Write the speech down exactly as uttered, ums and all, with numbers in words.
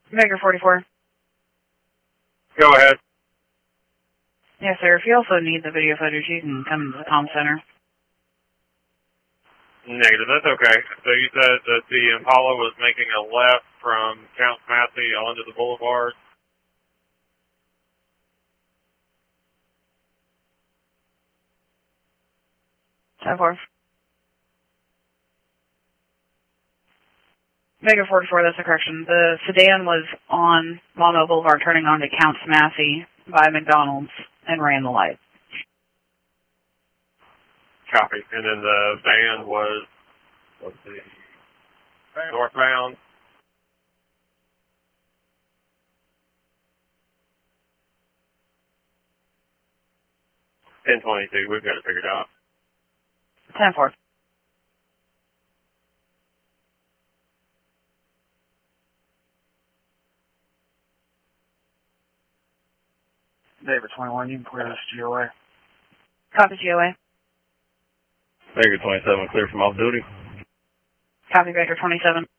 Baker forty-four. Go ahead. Yes, sir. If you also need the video footage, you can come to the comm center. Negative, that's okay. So you said that the Impala was making a left from Counts Massey onto the boulevard? ten four. Baker forty-four, that's a correction. The sedan was on Walnut Boulevard turning on to Counts Massey by McDonald's and ran the light. Copy. And then the van was, let's see, northbound. ten twenty-two, we've got it figured out. ten four. David twenty-one, you can clear this G O A. Copy G O A. Baker twenty-seven, clear from off duty. Copy Baker twenty-seven.